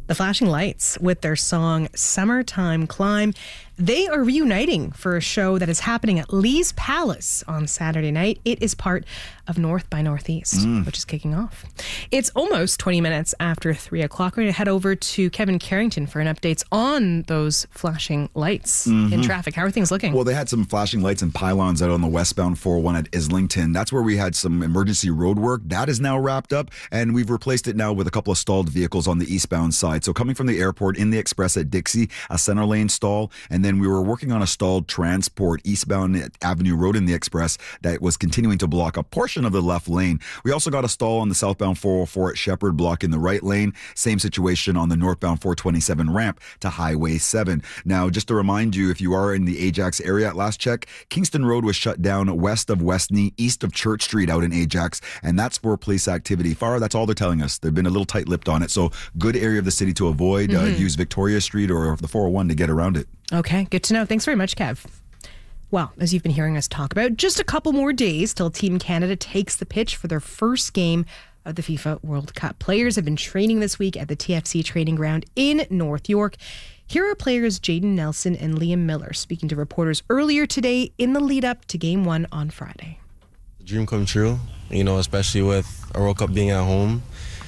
The Flashing Lights with their song Summertime Climb. They are reuniting for a show that is happening at Lee's Palace on Saturday night. It is part of North by Northeast, which is kicking off. It's almost 20 minutes after 3 o'clock. We're going to head over to Kevin Carrington for an update on those flashing lights in traffic. How are things looking? Well, they had some flashing lights and pylons out on the westbound 401 at Islington. That's where we had some emergency road work. That is now wrapped up, and we've replaced it now with a couple of stalled vehicles on the eastbound side. So coming from the airport in the express at Dixie, a center lane stall, and then we were working on a stalled transport eastbound at Avenue Road in the express that was continuing to block a portion of the left lane. We also got a stall on the southbound 404 at Shepherd, blocking the right lane. Same situation on the northbound 427 ramp to Highway 7. Now, just to remind you, if you are in the Ajax area at last check, Kingston Road was shut down west of Westney, east of Church Street out in Ajax, and that's for police activity. Farah, that's all they're telling us. They've been a little tight-lipped on it, so good area of the city to avoid. Use Victoria Street or the 401 to get around it. Okay, good to know. Thanks very much, Kev. Well, as you've been hearing us talk about, just a couple more days till Team Canada takes the pitch for their first game of the FIFA World Cup. Players have been training this week at the TFC training ground in North York. Here are players Jaden Nelson and Liam Miller speaking to reporters earlier today in the lead up to Game 1 on Friday. Dream come true, especially with a World Cup being at home.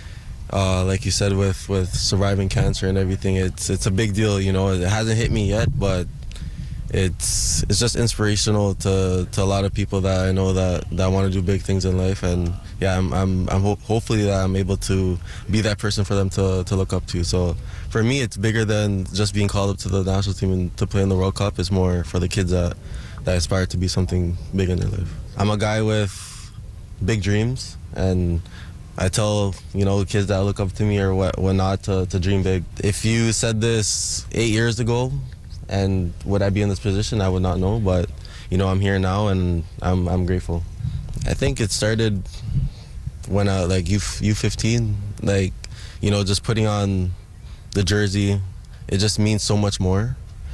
Like you said, with surviving cancer and everything, it's a big deal. It hasn't hit me yet, but it's just inspirational to a lot of people that I know that want to do big things in life. And yeah, I'm hopefully that I'm able to be that person for them to look up to. So for me, it's bigger than just being called up to the national team and to play in the World Cup. It's more for the kids that aspire to be something big in their life. I'm a guy with big dreams, and I tell, kids that look up to me or whatnot to dream big. If you said this 8 years ago, and would I be in this position, I would not know. But, I'm here now, and I'm grateful. I think it started when U15, just putting on the jersey, it just means so much more,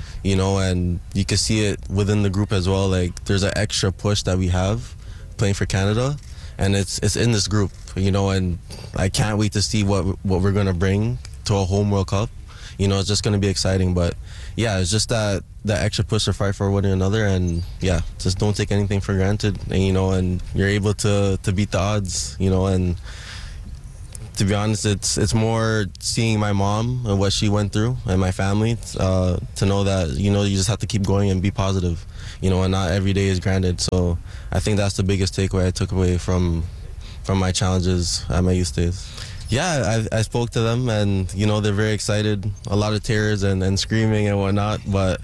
and you can see it within the group as well. There's an extra push that we have playing for Canada. And it's in this group, and I can't wait to see what we're going to bring to a home World Cup. It's just going to be exciting. But, yeah, it's just that extra push to fight for one another. And, yeah, just don't take anything for granted. And, and you're able to beat the odds, and to be honest, it's more seeing my mom and what she went through and my family to know that, you just have to keep going and be positive. And not every day is granted. So I think that's the biggest takeaway I took away from my challenges at my youth days. Yeah, I spoke to them, and, they're very excited. A lot of tears and screaming and whatnot. But,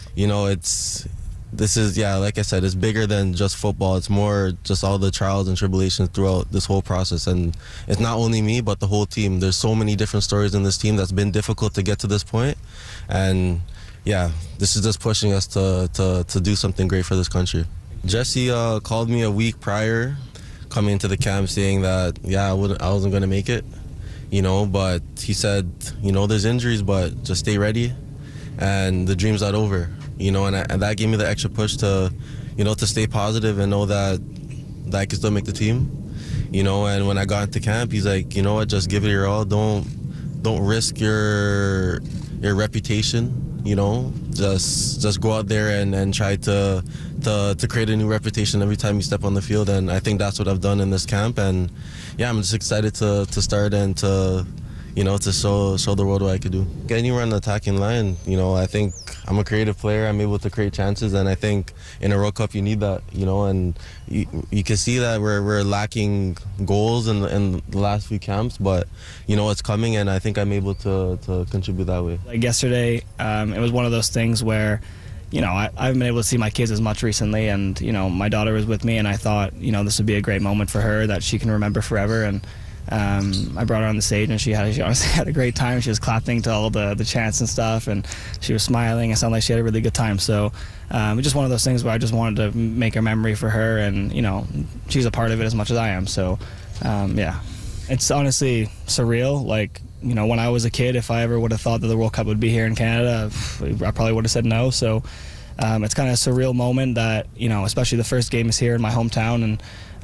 this is, like I said, it's bigger than just football. It's more just all the trials and tribulations throughout this whole process. And it's not only me, but the whole team. There's so many different stories in this team that's been difficult to get to this point. And yeah, this is just pushing us to do something great for this country. Jesse called me a week prior coming into the camp saying that, I wasn't going to make it, but he said, there's injuries, but just stay ready and the dream's not over, and that gave me the extra push to, to stay positive and know that I can still make the team, and when I got into camp, he's like, just give it your all. Don't risk your reputation. Just go out there and try to create a new reputation every time you step on the field. And I think that's what I've done in this camp. And yeah, I'm just excited to start and to show the world what I could do. Anywhere on the attacking line, I think I'm a creative player. I'm able to create chances, and I think in a World Cup you need that, and you can see that we're lacking goals in the last few camps, but it's coming, and I think I'm able to contribute that way. Like yesterday, it was one of those things where I haven't been able to see my kids as much recently, and my daughter was with me, and I thought this would be a great moment for her that she can remember forever. And I brought her on the stage, and she honestly had a great time. She was clapping to all the chants and stuff, and she was smiling. It sounded like she had a really good time. So it's just one of those things where I just wanted to make a memory for her, and she's a part of it as much as I am. So yeah, it's honestly surreal. When I was a kid, if I ever would have thought that the World Cup would be here in Canada, I probably would have said no. So it's kind of a surreal moment that, especially the first game is here in my hometown, and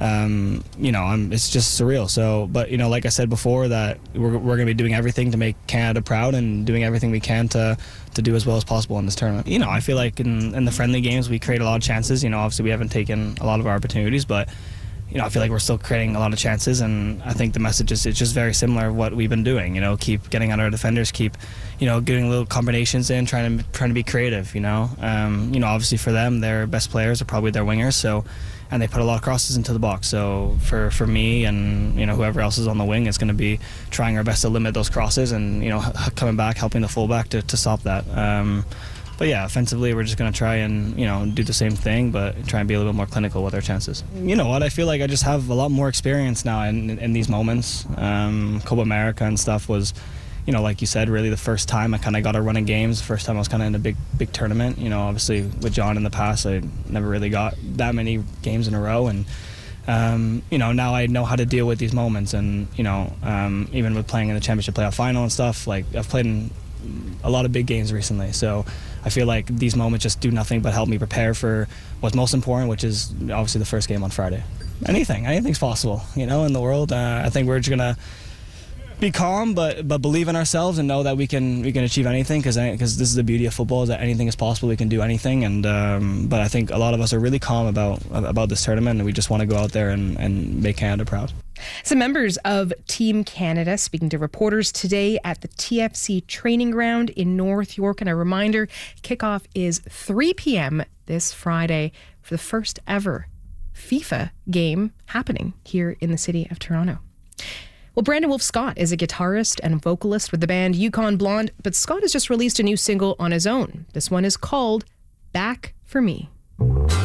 it's just surreal. So, but like I said before, that we're going to be doing everything to make Canada proud and doing everything we can to do as well as possible in this tournament. I feel like in the friendly games we create a lot of chances. Obviously we haven't taken a lot of our opportunities, but I feel like we're still creating a lot of chances, and I think the message is it's just very similar to what we've been doing. Keep getting at our defenders, keep getting little combinations in, trying to be creative. Obviously for them, their best players are probably their wingers, so. And they put a lot of crosses into the box. So for me and whoever else is on the wing, it's going to be trying our best to limit those crosses and coming back, helping the fullback to stop that. But yeah, offensively, we're just going to try and do the same thing, but try and be a little bit more clinical with our chances. You know what? I feel like I just have a lot more experience now in these moments. Copa America and stuff was, like you said, really the first time I kind of got a run in games. The first time I was kind of in a big tournament. Obviously with John in the past, I never really got that many games in a row, and now I know how to deal with these moments. And even with playing in the championship playoff final and stuff, like I've played in a lot of big games recently, so I feel like these moments just do nothing but help me prepare for what's most important, which is obviously the first game on Friday. Anything's possible, in the world. I think we're just gonna be calm, but believe in ourselves and know that we can achieve anything, because this is the beauty of football, is that anything is possible. We can do anything, and but I think a lot of us are really calm about this tournament, and we just want to go out there and make Canada proud. Some members of Team Canada speaking to reporters today at the TFC training ground in North York. And a reminder, kickoff is 3 p.m. this Friday for the first ever FIFA game happening here in the city of Toronto. Well, Brandon Wolf Scott is a guitarist and vocalist with the band Yukon Blonde, but Scott has just released a new single on his own. This one is called Back for Me.